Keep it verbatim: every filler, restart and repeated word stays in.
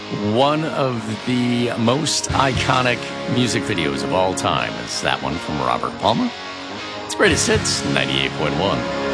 One of the most iconic music videos of all time is that one from Robert Palmer. It's Greatest Hits, ninety-eight point one.